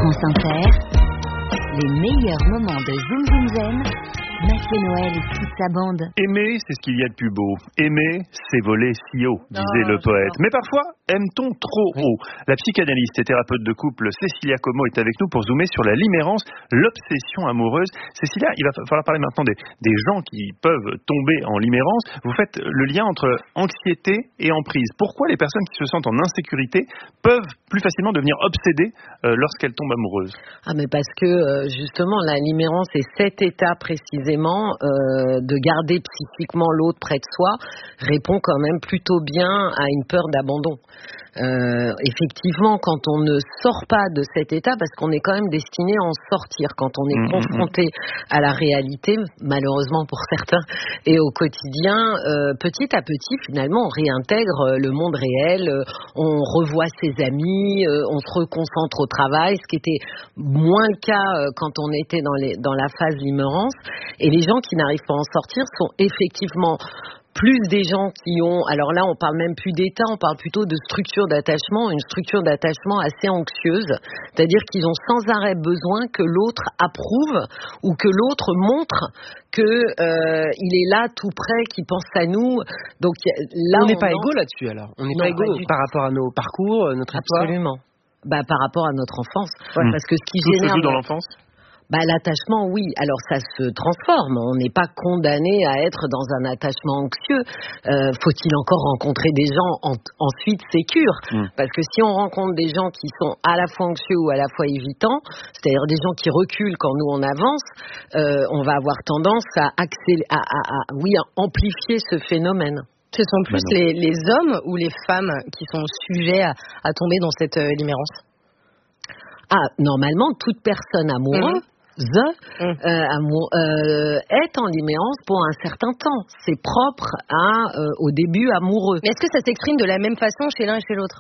France Inter, les meilleurs moments de Zoom Zoom Zen, Mathieu Noël et toute sa bande. Aimer, c'est ce qu'il y a de plus beau. Aimer, c'est voler si haut, disait le poète. Mais parfois, aime-t-on trop haut? La psychanalyste et thérapeute de couple Cécilia Como est avec nous pour zoomer sur la limérance, l'obsession amoureuse. Cécilia, il va falloir parler maintenant des gens qui peuvent tomber en limérance. Vous faites le lien entre anxiété et emprise. Pourquoi les personnes qui se sentent en insécurité peuvent plus facilement devenir obsédées lorsqu'elles tombent amoureuses? Mais parce que justement la limérance est cet état précisément de garder psychiquement l'autre près de soi répond quand même plutôt bien à une peur d'abandon. Effectivement, quand on ne sort pas de cet état, parce qu'on est quand même destiné à en sortir, quand on est confronté à la réalité, malheureusement pour certains, et au quotidien, petit à petit, finalement, on réintègre le monde réel, on revoit ses amis, on se reconcentre au travail, ce qui était moins le cas quand on était dans la phase limérance. Et les gens qui n'arrivent pas à en sortir sont effectivement plus des gens qui ont, alors là on parle même plus d'état, on parle plutôt de structure d'attachement, une structure d'attachement assez anxieuse, c'est-à-dire qu'ils ont sans arrêt besoin que l'autre approuve ou que l'autre montre que il est là tout près, qu'il pense à nous. Donc là on n'est pas égaux là-dessus alors. On n'est pas égaux par rapport à nos parcours, notre histoire. Absolument. Par rapport à notre enfance, parce que ce qui Tout génère se joue dans l'enfance. L'attachement, oui. Alors, ça se transforme. On n'est pas condamné à être dans un attachement anxieux. Faut-il encore rencontrer des gens ensuite sécures? Parce que si on rencontre des gens qui sont à la fois anxieux ou à la fois évitants, c'est-à-dire des gens qui reculent quand nous on avance, on va avoir tendance à amplifier ce phénomène. Ce sont plus les hommes ou les femmes qui sont sujets à tomber dans cette limérance? Normalement, toute personne amoureuse est en limérance pour un certain temps. C'est propre au début amoureux. Mais est-ce que ça s'exprime de la même façon chez l'un et chez l'autre?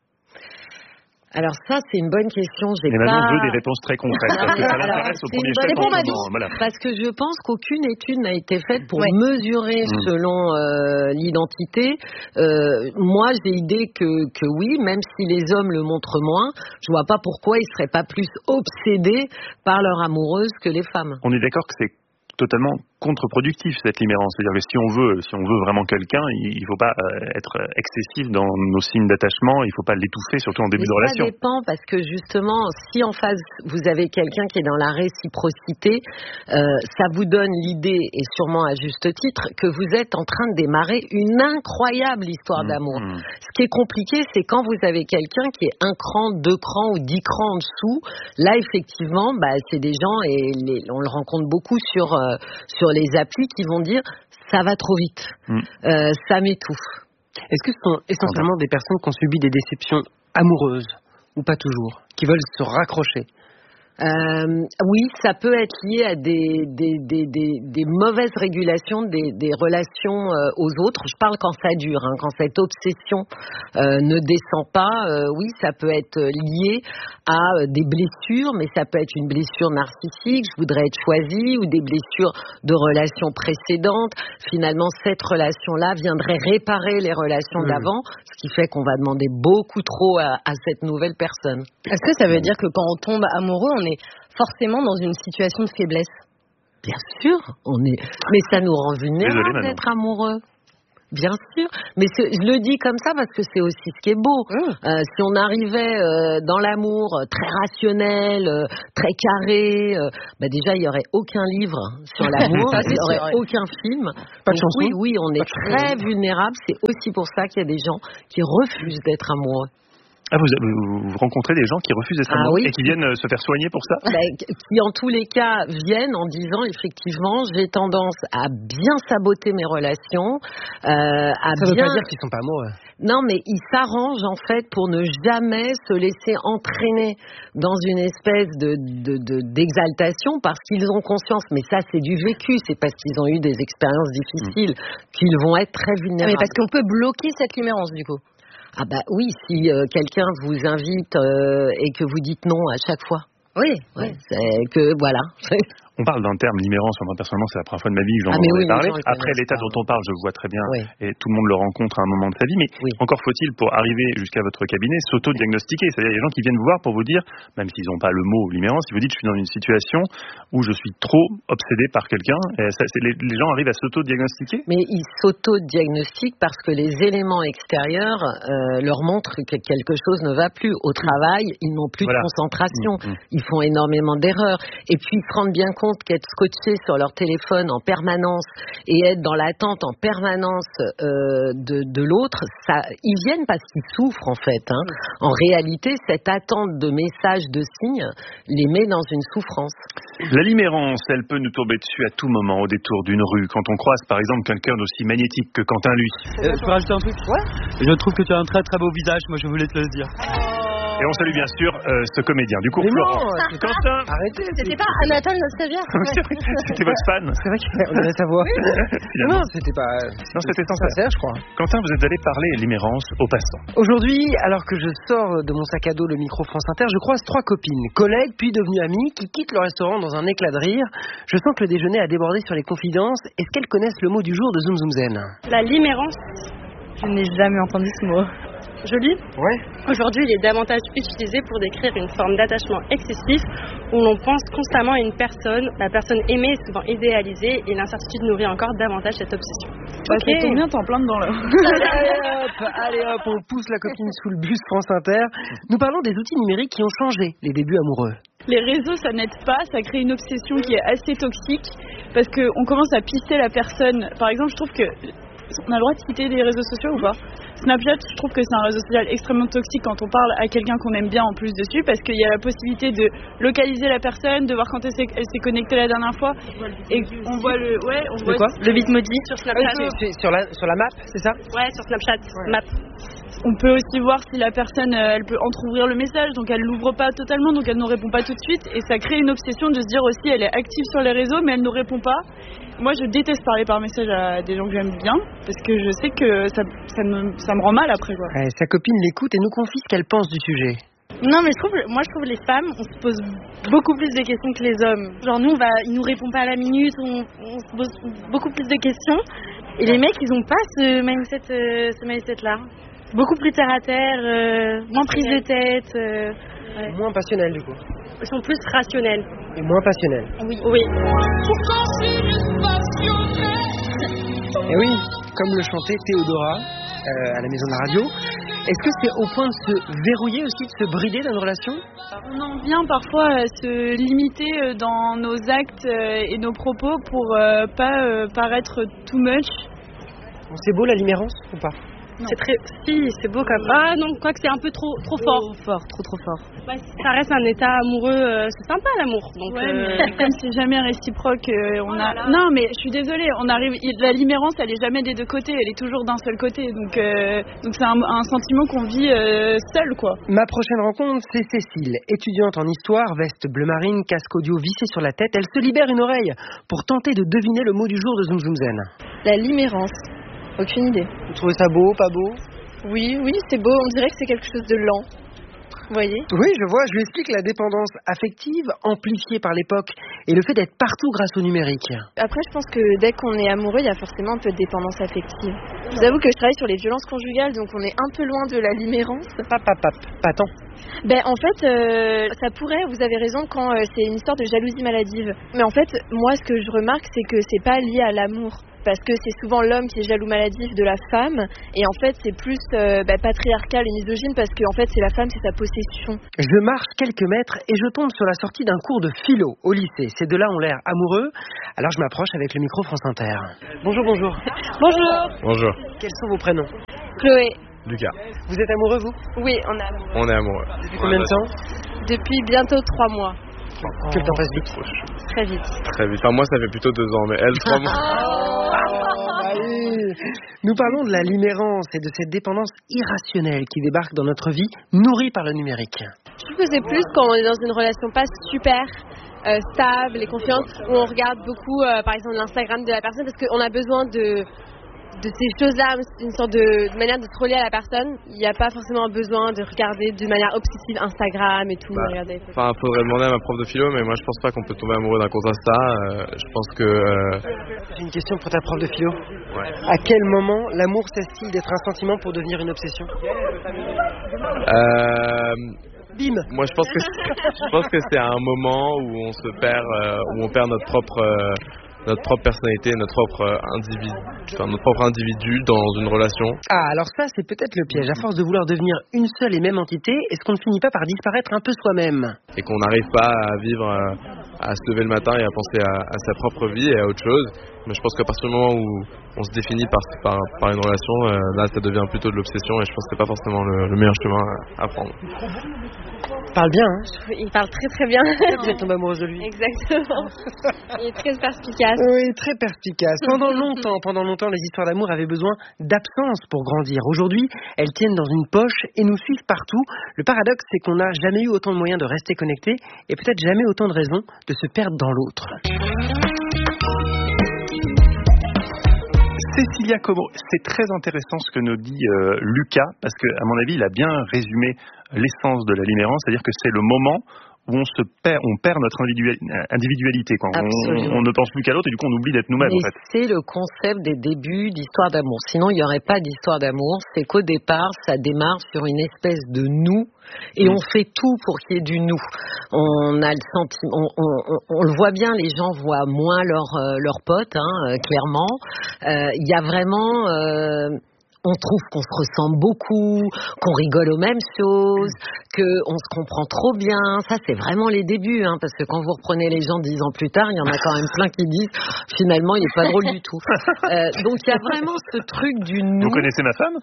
Alors ça, c'est une bonne question. Maintenant, on veut des réponses très concrètes, parce que ça l'intéresse au premier chef. Parce que je pense qu'aucune étude n'a été faite pour mesurer selon l'identité. Moi, j'ai idée que oui, même si les hommes le montrent moins, je vois pas pourquoi ils seraient pas plus obsédés par leur amoureuse que les femmes. On est d'accord que c'est totalement contre-productif cette limérance, c'est-à-dire que si on veut vraiment quelqu'un, il faut pas être excessif dans nos signes d'attachement, il faut pas l'étouffer, surtout en début de relation. Ça dépend, parce que justement, si en face vous avez quelqu'un qui est dans la réciprocité, ça vous donne l'idée, et sûrement à juste titre, que vous êtes en train de démarrer une incroyable histoire d'amour. Ce qui est compliqué, c'est quand vous avez quelqu'un qui est 1 cran, 2 crans ou 10 crans en dessous. Là, effectivement, c'est des gens, et on le rencontre beaucoup sur les applis, qui vont dire ça va trop vite, ça m'étouffe. Est-ce que ce sont essentiellement des personnes qui ont subi des déceptions amoureuses, ou pas toujours, qui veulent se raccrocher? Oui, ça peut être lié à des mauvaises régulations des relations aux autres. Je parle quand ça dure, quand cette obsession ne descend pas. Oui, ça peut être lié à des blessures, mais ça peut être une blessure narcissique, je voudrais être choisie, ou des blessures de relations précédentes. Finalement, cette relation-là viendrait réparer les relations d'avant, ce qui fait qu'on va demander beaucoup trop à cette nouvelle personne. Est-ce que ça veut dire que quand on tombe amoureux, on est forcément dans une situation de faiblesse? Bien sûr, mais ça nous rend vulnérables d'être amoureux. Bien sûr, mais je le dis comme ça parce que c'est aussi ce qui est beau. Si on arrivait dans l'amour très rationnel, très carré, déjà il y aurait aucun livre sur l'amour, il y aurait aucun film. Pas de chanson. Oui, on est très vulnérable. C'est aussi pour ça qu'il y a des gens qui refusent d'être amoureux. Vous rencontrez des gens qui refusent d'être amoureux et qui viennent se faire soigner pour ça? Qui en tous les cas viennent en disant effectivement j'ai tendance à bien saboter mes relations, ça veut pas dire qu'ils sont pas amoureux. Non, mais ils s'arrangent en fait pour ne jamais se laisser entraîner dans une espèce d'exaltation, parce qu'ils ont conscience, mais ça c'est du vécu, c'est parce qu'ils ont eu des expériences difficiles qu'ils vont être très vulnérables. Mais parce qu'on peut bloquer cette limérance du coup. Oui, si quelqu'un vous invite et que vous dites non à chaque fois. Oui. C'est que voilà. On parle d'un terme, limmérance. Moi, personnellement, c'est la première fois de ma vie que j'en ai parlé. Après, l'état dont on parle, je vois très bien, et tout le monde le rencontre à un moment de sa vie. Mais encore faut-il, pour arriver jusqu'à votre cabinet, s'auto-diagnostiquer. C'est-à-dire, il y a des gens qui viennent vous voir pour vous dire, même s'ils n'ont pas le mot limmérance, ils vous disent, je suis dans une situation où je suis trop obsédé par quelqu'un. Et les gens arrivent à s'auto-diagnostiquer. Mais ils s'auto-diagnostiquent parce que les éléments extérieurs leur montrent que quelque chose ne va plus. Au travail, ils n'ont plus de concentration. Ils font énormément d'erreurs. Et puis, ils se rendent bien compte qu'être scotché sur leur téléphone en permanence et être dans l'attente en permanence de l'autre, ils viennent parce qu'ils souffrent en fait. En réalité, cette attente de messages, de signes, les met dans une souffrance. La limmérance, elle peut nous tomber dessus à tout moment au détour d'une rue. Quand on croise par exemple quelqu'un d'aussi magnétique que Quentin lui. Je peux rajouter un truc ? Je trouve que tu as un très très beau visage, moi je voulais te le dire. Et on salue bien sûr ce comédien. Du coup, Florent. Quentin. Arrêtez. C'était pas Anatole Nostavia. C'était votre fan. C'est vrai qu'on avait sa voix. Non, c'était pas. Non, c'était sincère, je crois. Quentin, vous êtes allé parler limmérance aux passants. Aujourd'hui, alors que je sors de mon sac à dos le micro France Inter, je croise 3 copines, collègues puis devenues amies, qui quittent le restaurant dans un éclat de rire. Je sens que le déjeuner a débordé sur les confidences. Est-ce qu'elles connaissent le mot du jour de Zoom Zoom Zen ? La limmérance. Je n'ai jamais entendu ce mot. Joli. Ouais. Aujourd'hui, il est davantage utilisé pour décrire une forme d'attachement excessif où l'on pense constamment à une personne. La personne aimée est souvent idéalisée et l'incertitude nourrit encore davantage cette obsession. Ça tombe bien, t'en plein dedans là. Allez hop, on pousse la copine sous le bus France Inter. Nous parlons des outils numériques qui ont changé les débuts amoureux. Les réseaux, ça n'aide pas, ça crée une obsession qui est assez toxique parce qu'on commence à pisser la personne. Par exemple, je trouve que on a le droit de citer les réseaux sociaux ou pas ? Snapchat, je trouve que c'est un réseau social extrêmement toxique quand on parle à quelqu'un qu'on aime bien en plus dessus, parce qu'il y a la possibilité de localiser la personne, de voir quand elle s'est connectée la dernière fois, et on voit le... Ouais, on voit quoi ? Le Bitmoji sur Snapchat. Sur la map, c'est ça ? Ouais, sur Snapchat, map. On peut aussi voir si la personne, elle peut entrouvrir le message, donc elle l'ouvre pas totalement, donc elle ne répond pas tout de suite, et ça crée une obsession de se dire aussi, elle est active sur les réseaux, mais elle ne répond pas. Moi, je déteste parler par message à des gens que j'aime bien, parce que je sais que ça me rend mal après, quoi. Ouais, sa copine l'écoute et nous confie ce qu'elle pense du sujet. Non, mais je trouve les femmes, on se pose beaucoup plus de questions que les hommes. Genre nous, ils nous répondent pas à la minute, on se pose beaucoup plus de questions. Et les mecs, ils ont pas ce mindset-là. Beaucoup plus terre à terre, moins prise de tête. Ouais. Moins passionnel du coup. Ils sont plus rationnels. Et moins passionnels. Oui. Et oui, comme le chantait Théodora à la maison de la radio. Est-ce que c'est au point de se verrouiller aussi, de se brider dans une relation ? On en vient parfois à se limiter dans nos actes et nos propos pour pas paraître too much. C'est beau la limmérance ou pas ? C'est beau comme... Ah non, quoique c'est un peu trop fort. Trop fort. Ouais, ça reste un état amoureux, c'est sympa l'amour. Donc, mais comme c'est jamais réciproque, Voilà. Non, mais je suis désolée, la limmérance, elle est jamais des deux côtés, elle est toujours d'un seul côté. Donc c'est un sentiment qu'on vit seul, quoi. Ma prochaine rencontre, c'est Cécile, étudiante en histoire, veste bleu marine, casque audio vissé sur la tête. Elle se libère une oreille pour tenter de deviner le mot du jour de Zoom Zoom Zen. La limmérance. Aucune idée. Vous trouvez ça beau, pas beau ? Oui, c'est beau. On dirait que c'est quelque chose de lent. Vous voyez ? Oui, je vois. Je lui explique la dépendance affective amplifiée par l'époque et le fait d'être partout grâce au numérique. Après, je pense que dès qu'on est amoureux, il y a forcément un peu de dépendance affective. Je vous avoue que je travaille sur les violences conjugales, donc on est un peu loin de la limmérance. Pas tant. En fait, ça pourrait, vous avez raison, quand c'est une histoire de jalousie maladive. Mais en fait, moi, ce que je remarque, c'est que c'est pas lié à l'amour. Parce que c'est souvent l'homme qui est jaloux maladif de la femme. Et en fait, c'est plus patriarcal et misogyne parce que en fait, c'est la femme, c'est sa possession. Je marche quelques mètres et je tombe sur la sortie d'un cours de philo au lycée. Ces deux-là ont l'air amoureux. Alors je m'approche avec le micro France Inter. Bonjour. Bonjour. Quels sont vos prénoms ? Chloé. Lucas. Vous êtes amoureux, vous ? Oui, on est amoureux. On est amoureux. Depuis combien de temps ? Depuis bientôt 3 mois. Que le temps passe vite. Très vite. Très vite. Enfin, moi, ça fait plutôt 2 ans, mais elle, 3 mois. Allez. Nous parlons de la limmérance et de cette dépendance irrationnelle qui débarque dans notre vie, nourrie par le numérique. Je trouve que c'est plus quand on est dans une relation pas super stable et confiante, où on regarde beaucoup, par exemple, l'Instagram de la personne, parce qu'on a besoin de de ces choses-là, une sorte de manière de se relier à la personne. Il n'y a pas forcément besoin de regarder de manière obsessive Instagram et tout. Enfin, faudrait demander à ma prof de philo, mais moi je pense pas qu'on peut tomber amoureux d'un compte Insta. Je pense que... J'ai une question pour ta prof de philo. Ouais. À quel moment l'amour cesse-t-il d'être un sentiment pour devenir une obsession? Bim. Moi je pense que c'est à un moment où on se perd, où on perd notre propre personnalité, notre propre individu dans une relation. Ah, alors ça, c'est peut-être le piège. À force de vouloir devenir une seule et même entité, est-ce qu'on ne finit pas par disparaître un peu soi-même? Et qu'on n'arrive pas à vivre, à se lever le matin et à penser à sa propre vie et à autre chose. Mais je pense qu'à partir du moment où on se définit par une relation, là, ça devient plutôt de l'obsession et je pense que c'est pas forcément le meilleur chemin à prendre. Il parle bien, hein? Il parle très très bien. Vous êtes tombée amoureuse de lui. Exactement. Il est très perspicace. Oui, très perspicace. Pendant longtemps, les histoires d'amour avaient besoin d'absence pour grandir. Aujourd'hui, elles tiennent dans une poche et nous suivent partout. Le paradoxe, c'est qu'on n'a jamais eu autant de moyens de rester connectés et peut-être jamais autant de raisons de se perdre dans l'autre. Cécilia Como, c'est très intéressant ce que nous dit Lucas, parce qu'à mon avis, il a bien résumé l'essence de la limérance, c'est-à-dire que c'est le moment où on perd notre individualité. On ne pense plus qu'à l'autre et du coup on oublie d'être nous-mêmes. Mais en fait. c'est le concept des débuts d'histoire d'amour. Sinon, il n'y aurait pas d'histoire d'amour. C'est qu'au départ, ça démarre sur une espèce de nous et on fait tout pour qu'il y ait du nous. On a le sentiment, on le voit bien, les gens voient moins leurs potes, clairement. Il y a vraiment... on trouve qu'on se ressemble beaucoup, qu'on rigole aux mêmes choses, qu'on se comprend trop bien. Ça, c'est vraiment les débuts, parce que quand vous reprenez les gens 10 ans plus tard, il y en a quand même plein qui disent finalement, il n'est pas drôle du tout. Donc, il y a vraiment ce truc du nous. Vous connaissez ma femme?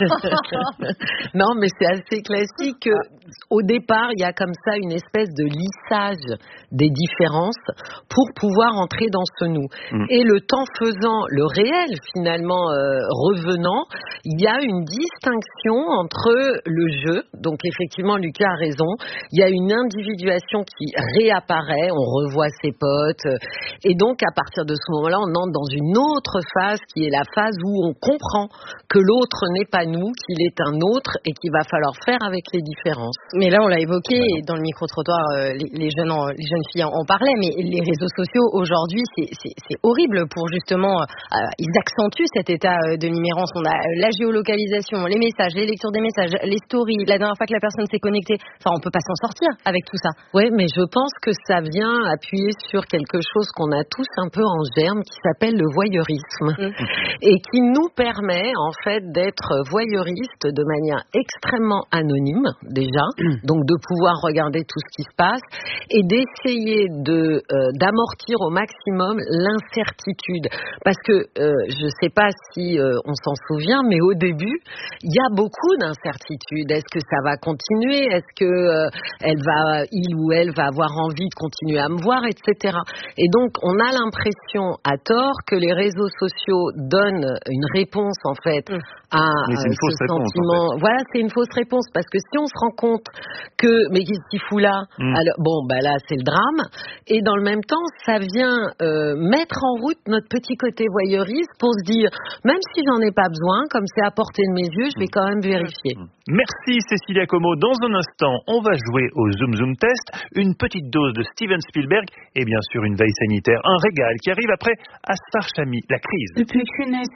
Non, mais c'est assez classique. Au départ, il y a comme ça une espèce de lissage des différences pour pouvoir entrer dans ce nous. Et le temps faisant, le réel finalement revenant, il y a une distinction entre le jeu, donc effectivement Lucas a raison, il y a une individuation qui réapparaît, on revoit ses potes, et donc à partir de ce moment-là, on entre dans une autre phase qui est la phase où on comprend que l'autre n'est pas nous, qu'il est un autre et qu'il va falloir faire avec les différences. Mais là, on l'a évoqué, et dans le micro-trottoir, les jeunes filles en parlaient, mais les réseaux sociaux aujourd'hui, c'est horrible pour justement, ils accentuent cet état de nimérance. On a la géolocalisation, les messages, les lectures des messages, les stories, la dernière fois que la personne s'est connectée. Enfin, on peut pas s'en sortir avec tout ça. Oui, mais je pense que ça vient appuyer sur quelque chose qu'on a tous un peu en germe qui s'appelle le voyeurisme et qui nous permet en fait d'être voyeuristes de manière extrêmement anonyme déjà, donc de pouvoir regarder tout ce qui se passe et d'essayer d'amortir au maximum l'incertitude. Parce que je sais pas si on s'en souvient, mais au début, il y a beaucoup d'incertitudes. Est-ce que ça va continuer? Est-ce que il ou elle va avoir envie de continuer à me voir, etc. Et donc, on a l'impression, à tort, que les réseaux sociaux donnent une réponse, en fait, à ce sentiment. En fait. Voilà, c'est une fausse réponse, parce que si on se rend compte que, mais qu'est-ce qu'il fout là? Alors, bon, là, c'est le drame. Et dans le même temps, ça vient mettre en route notre petit côté voyeuriste pour se dire, même si j'en ai pas besoin, comme c'est à portée de mes yeux, je vais quand même vérifier. Merci Cécilia Como. Dans un instant, on va jouer au Zoom Zoom Test, une petite dose de Steven Spielberg et bien sûr une veille sanitaire, un régal qui arrive après Asfar Chami, la crise. Depuis qu'une